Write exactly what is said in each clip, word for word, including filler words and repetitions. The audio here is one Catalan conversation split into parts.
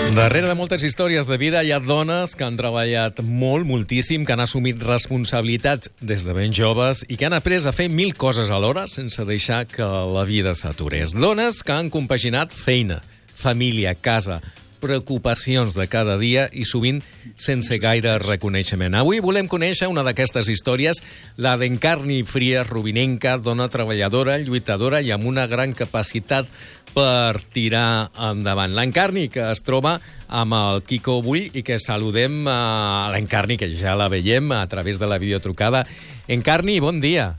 Darrere de moltes històries de vida hi ha dones que han treballat molt, moltíssim, que han assumit responsabilitats des de ben joves i que han après a fer mil coses alhora sense deixar que la vida s'aturés. Dones que han compaginat feina, família, casa, preocupacions de cada dia i sovint sense gaire reconeixement. Avui volem conèixer una d'aquestes històries, la d'Encarni Frías Rubinenca, dona treballadora, lluitadora i amb una gran capacitat per tirar endavant. L'Encarni, que es troba amb el Quico Bull i que saludem a l'Encarni, que ja la veiem a través de la videotrucada. Encarni, bon dia.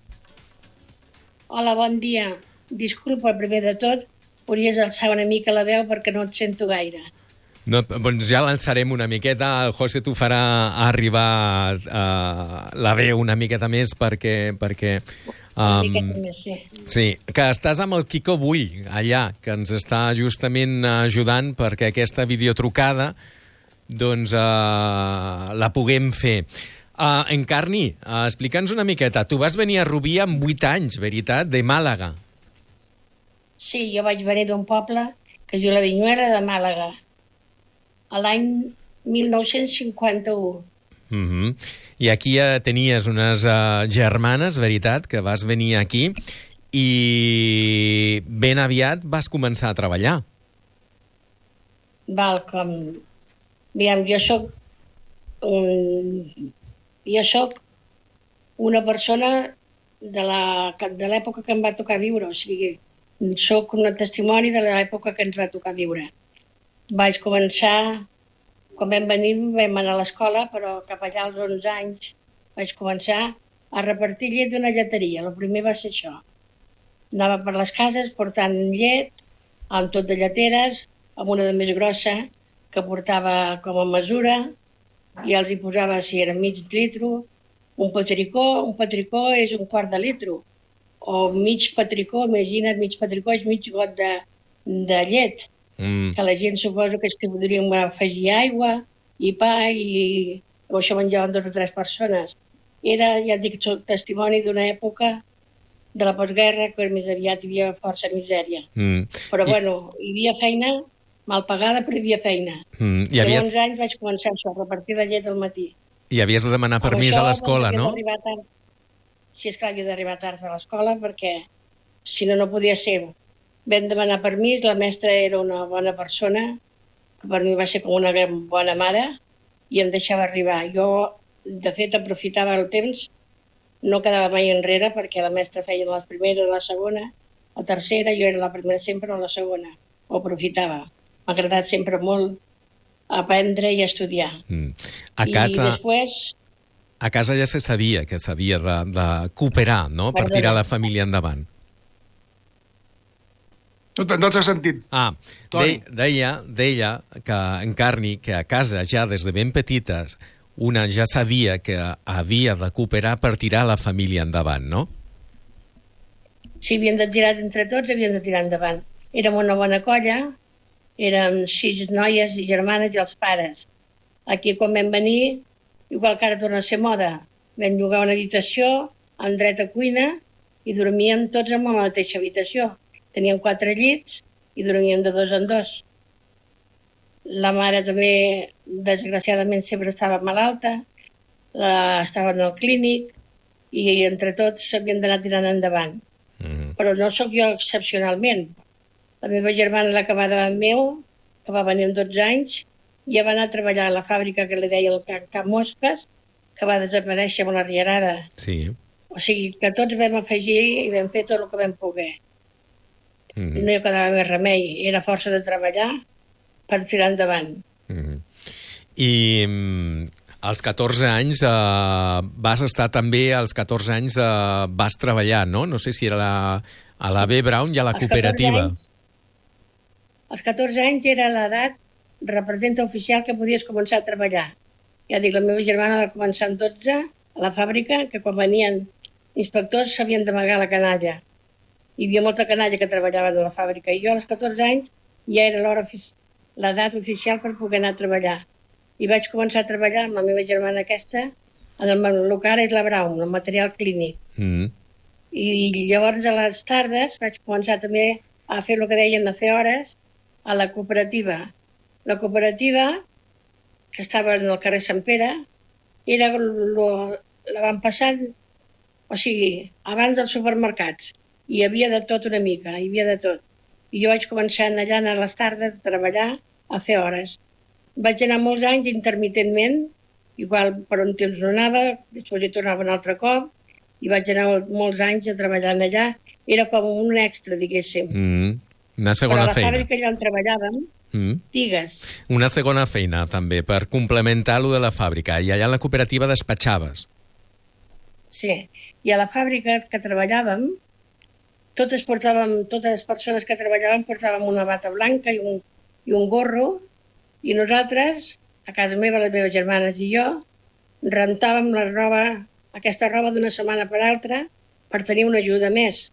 Hola, bon dia. Disculpa, primer de tot, podries alçar una mica la veu perquè no et sento gaire. No, doncs ja l'alçarem una miqueta. El José t'ho farà arribar uh, la veu una miqueta més perquè... perquè um, una miqueta més, sí. Sí, que estàs amb el Quico Bull, allà, que ens està justament ajudant perquè aquesta videotrucada doncs uh, la puguem fer. Uh, Encarni, uh, explica'ns una miqueta. Tu vas venir a Rubí amb vuit anys, veritat, de Màlaga. Sí, jo vaig venir d'un poble que es diu la Vinyuela de Màlaga, a l'any mil nou-cents cinquanta-u. Uh-huh. I aquí uh, tenies unes uh, germanes, veritat, que vas venir aquí i ben aviat vas començar a treballar. Val, com... Aviam, jo soc un... jo soc una persona de la- de l'època que em va tocar viure, o sigui, soc un testimoni de l'època que ens va tocar viure. Vaig començar, quan vam venir, vam anar a l'escola, però cap allà als onze anys vaig començar a repartir llet d'una lleteria. El primer va ser això. Anava per les cases portant llet, amb tot de lleteres, amb una de més grossa, que portava com a mesura, i els hi posava, si era mig litro, un petricó. Un petricó és un quart de litro, o mig petricó, imagina't, mig petricó és mig got de, de llet, Mm. que la gent suposo que és que podríem afegir aigua i pa i o això menjaven dues o tres persones. Era, ja et dic, soc testimoni d'una època de la postguerra que més aviat hi havia força misèria. Mm. Però I... bueno, hi havia feina mal pagada, però hi havia feina. Mm. I I havies... amb onze anys vaig començar això, a repartir la llet al matí. I havies de demanar permís a l'escola, no? Tard. Sí, esclar, havia d'arribar tard a l'escola perquè si no, no podia ser. Vam demanar permís, la mestra era una bona persona, que per mi va ser com una bona mare, i em deixava arribar. Jo, de fet, aprofitava el temps, no quedava mai enrere, perquè la mestra feia la primera, la segona, la tercera, jo era la primera sempre o la segona. Ho aprofitava. M'ha agradat sempre molt aprendre i estudiar. Mm. A casa... I després... A casa ja se sabia que s'havia de, de cooperar, no?, per Perdona. tirar la família endavant. No t'ha no t'ha sentit. Ah, Toni. de, deia, deia que Encarni, que a casa ja des de ben petites una ja sabia que havia de cooperar per tirar la família endavant, no? Si havíem de tirar entre tots, havíem de tirar endavant. Érem una bona colla, érem sis noies i germanes i els pares. Aquí, quan vam venir, igual que ara torna a ser moda, vam llogar una habitació amb dret a cuina i dormíem tots en la mateixa habitació. Teníem quatre llits i dormíem de dos en dos. La mare també, desgraciadament, sempre estava malalta, la, estava en el clínic i entre tots s'havien d'anar tirant endavant. Mm. Però no sóc jo excepcionalment. La meva germana, la que va davant meu, que va venir amb dotze anys, ja va anar a treballar a la fàbrica que li deia el Can Cap Mosques, que va desaparèixer amb la rierada. Sí. O sigui que tots vam afegir i vam fer tot el que vam poder. Mm. No hi quedava més remei, era força de treballar per tirar endavant. Mm. I mm, als catorze anys eh, vas estar també, als catorze anys eh, vas treballar, no? No sé si era la, a la B. Brown i a la Als cooperativa. catorze anys, als catorze anys era l'edat representa oficial que podies començar a treballar. Ja dic, la meva germana va començar amb dotze a la fàbrica, que quan venien inspectors s'havien d'amagar la canalla. Hi havia molta canalla que treballava a la fàbrica i jo als catorze anys ja era l'hora l'edat oficial per poder anar a treballar. I vaig començar a treballar amb la meva germana aquesta en el, el que ara és la Brown, el material clínic. Mm. I llavors a les tardes vaig començar també a fer el que deien de fer hores a la cooperativa. La cooperativa, que estava en el carrer Sant Pere, era lo, la van passant, o sigui, abans dels supermercats. Hi havia de tot una mica, hi havia de tot. I jo vaig començar allà a les tardes a treballar, a fer hores. Vaig anar molts anys intermitentment, igual per un temps no anava, després hi tornava un altre cop, i vaig anar molts anys a treballar allà. Era com un extra, diguéssim. Mm. Una segona feina. Però a la feina. fàbrica allà on treballàvem, mm. digues. Una segona feina, també, per complementar lo de la fàbrica. I allà en la cooperativa despatxaves. Sí. I a la fàbrica que treballàvem, totes portàvem, totes les persones que treballàvem portàvem una bata blanca i un, i un gorro, i nosaltres, a casa meva, les meves germanes i jo, rentàvem la roba, aquesta roba d'una setmana per altra, per tenir una ajuda més.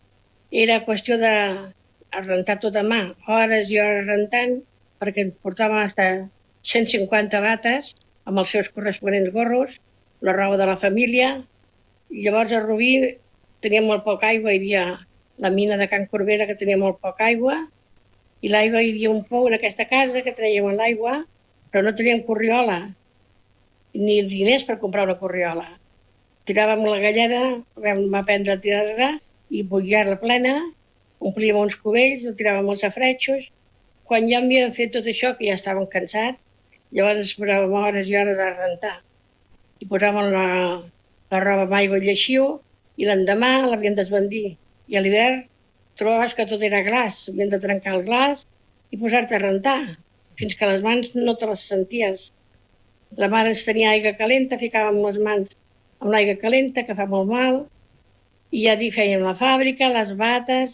Era qüestió de rentar tot a mà, hores i hores rentant, perquè portàvem fins cent cinquanta bates amb els seus corresponents gorros, la roba de la família. I llavors a Rubí teníem molt poca aigua, hi havia la mina de Can Corbera que tenia molt poca aigua, i l'aigua hi havia un pou en aquesta casa que traiem l'aigua, però no teníem corriola, ni diners per comprar una corriola. Tiràvem la galleda, vam aprendre a tirar-la i bullir-la plena, omplíem uns cubells, el tiràvem als safretxos. Quan ja havíem fet tot això, que ja estàvem cansats, llavors ens posàvem hores i hores a rentar. I posàvem la, la roba amb aigua i lleixiu, i l'endemà l'havíem d'esbandir. I a l'hivern trobaves que tot era glaç, havíem de trencar el glaç i posar-te a rentar, fins que les mans no te les senties. La mare ens tenia aigua calenta, ficàvem les mans amb l'aigua calenta, que fa molt mal, i ja dir, fèiem la fàbrica, les bates,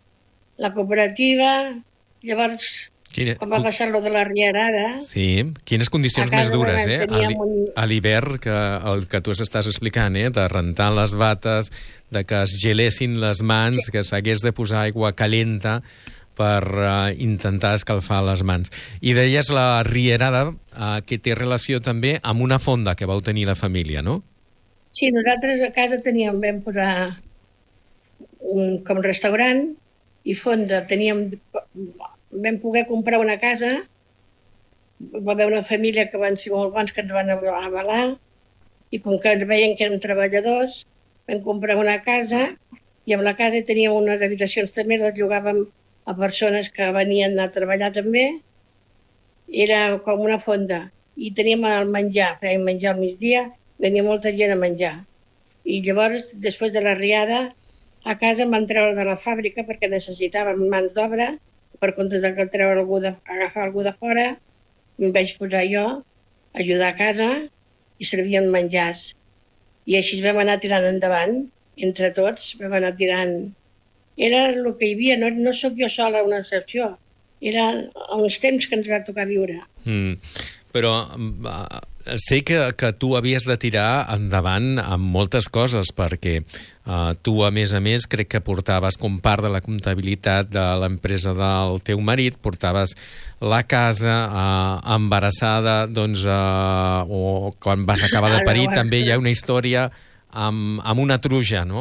la cooperativa. Llavors, Quina... quan va passar lo de la rierada... Sí, quines condicions més dures, eh? Un... A l'hivern, que el que tu estàs explicant, eh? De rentar les bates, de que es gelessin les mans, sí. Que s'hagués de posar aigua calenta per uh, intentar escalfar les mans. I deies la rierada, uh, que té relació també amb una fonda que vau tenir la família, no? Sí, nosaltres a casa teníem, vam posar un, com restaurant i fonda. Teníem, vam poder comprar una casa, va haver una família que van ser molt bons, que ens van avalar, i com que ens veien que érem treballadors, vam comprar una casa, i amb la casa teníem unes habitacions també, les llogàvem a persones que venien a treballar també. Era com una fonda. I teníem el menjar, fèiem menjar al migdia, venia molta gent a menjar. I llavors, després de la riada, a casa em van treure de la fàbrica perquè necessitàvem mans d'obra, per compte de que treure algú de, agafar algú de fora, em vaig posar jo a ajudar a casa i servien menjars. I així vam anar tirant endavant, entre tots, vam anar tirant. Era el que hi havia, no, no sóc jo sola una excepció, era els temps que ens va tocar viure. Mm. Però uh, sé que, que tu havies de tirar endavant amb moltes coses, perquè uh, tu, a més a més, crec que portaves com part de la comptabilitat de l'empresa del teu marit, portaves la casa uh, embarassada, doncs, uh, o quan vas acabar de parir, també hi ha una història amb, amb una truja, no?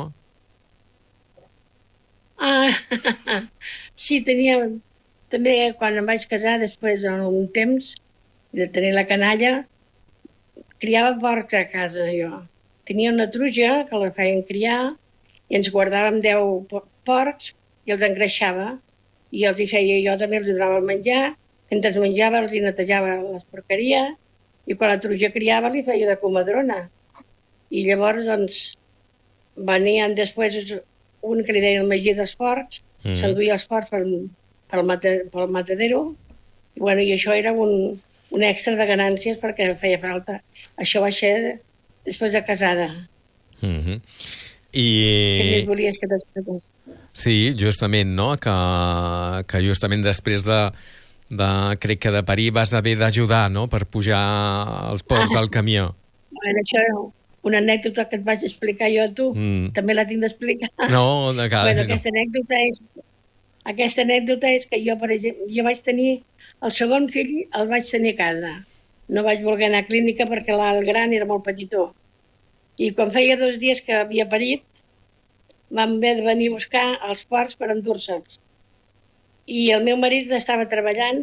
Ah, sí, tenia... També quan em vaig casar, després d'un temps, de tenir la canalla, criava porcs a casa, jo. Tenia una truja que la feien criar i ens guardàvem deu porcs i els engreixava. I els hi feia jo, també els donava el menjar, mentre els menjava els hi netejava les porqueries i quan la truja criava li feia de comadrona. I llavors, doncs, venien després un que li deia el magí dels porcs, mm. s'enduia els porcs pel, pel, mate, pel matadero, i, bueno, i això era un, un extra de ganàncies perquè feia falta. Això va ser després de casada. Mm-hmm. I... Què més volies que t'expliqués? Sí, justament, no? Que, que justament després de, de, crec que de parir vas haver d'ajudar, no?, per pujar els porcs ah. al camió. Bueno, això era una anècdota que et vaig explicar jo a tu. Mm. També la tinc d'explicar. No, de cas, bueno, no. Aquesta anècdota és... Aquesta anècdota és que jo, per exemple, jo vaig tenir... El segon fill el vaig tenir a casa. No vaig voler anar a clínica perquè el gran era molt petitó. I quan feia dos dies que havia parit, vam haver de venir a buscar els porcs per endur-se'ls. I el meu marit estava treballant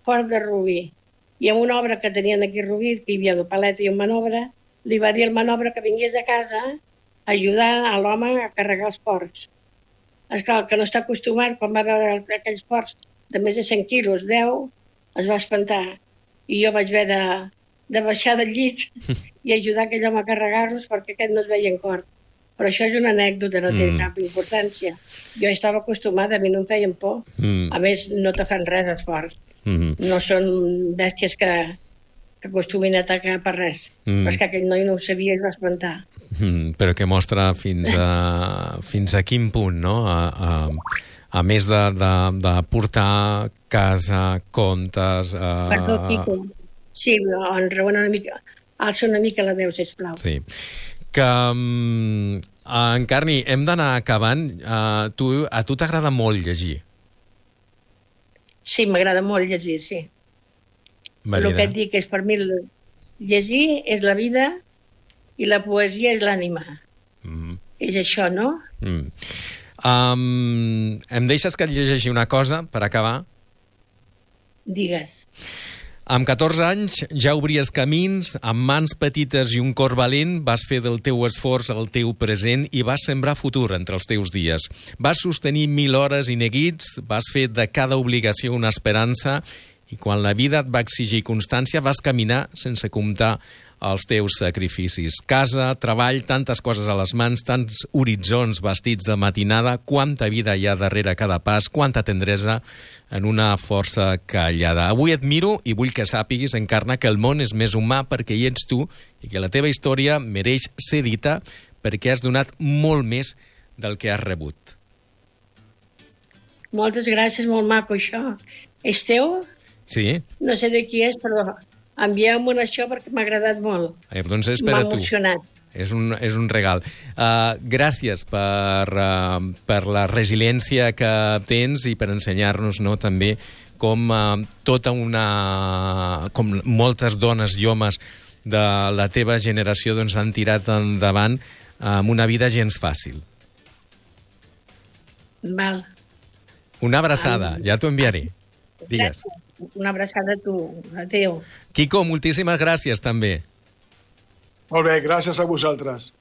port de Rubí. I en una obra que tenien aquí a Rubí, que hi havia el palet i un manobre, li va dir al manobre que vingués a casa a ajudar a l'home a carregar els porcs. Esclar, el que no està acostumat, quan va veure aquells porcs de més de cent quilos, deu, es va espantar. I jo vaig haver de, de baixar del llit i ajudar aquell home a carregar-los perquè aquest no es veia en cor. Però això és una anècdota, no té mm. cap importància. Jo estava acostumada, a mi no em feien por. Mm. A més, no te fan res els porcs. Mm -hmm. No són bèsties que, que acostumin a atacar per res. Mm. Però és que aquell noi no ho sabia i es va espantar. Mm, però que mostra fins a, fins a quin punt, no? A, a, a més de, de, de portar casa, comptes... A... Perdó, Quico. Sí, enraona una mica. Alça una mica la veu, sisplau. Sí. Que, um, en Carni, hem d'anar acabant. Uh, tu, a tu t'agrada molt llegir? Sí, m'agrada molt llegir, sí. Marina. El que et dic és, per mi, llegir és la vida i la poesia és l'ànima. Mm. És això, no? Mm. Um, em deixes que et llegeixi una cosa, per acabar? Digues. Amb catorze anys ja obries camins, amb mans petites i un cor valent vas fer del teu esforç el teu present i vas sembrar futur entre els teus dies. Vas sostenir mil hores i neguits, vas fer de cada obligació una esperança i quan la vida et va exigir constància vas caminar sense comptar els teus sacrificis. Casa, treball, tantes coses a les mans, tants horitzons vestits de matinada, quanta vida hi ha darrere cada pas, quanta tendresa en una força callada. Avui et miro i vull que sàpiguis, Encarna, que el món és més humà perquè hi ets tu i que la teva història mereix ser dita perquè has donat molt més del que has rebut. Moltes gràcies, molt maco, això. És teu? Sí. No sé de qui és, però envieu-me això perquè m'ha agradat molt. Eh, doncs és per a tu. M'ha emocionat. És un, és un regal. Uh, gràcies per, uh, per la resiliència que tens i per ensenyar-nos, no, també com uh, tota una... com moltes dones i homes de la teva generació doncs, han tirat endavant amb una vida gens fàcil. Val. Una abraçada, um, ja t'ho enviaré. Digues. Gràcies. Una abraçada a tu. Adéu. Quico, moltíssimes gràcies també. Molt bé, gràcies a vosaltres.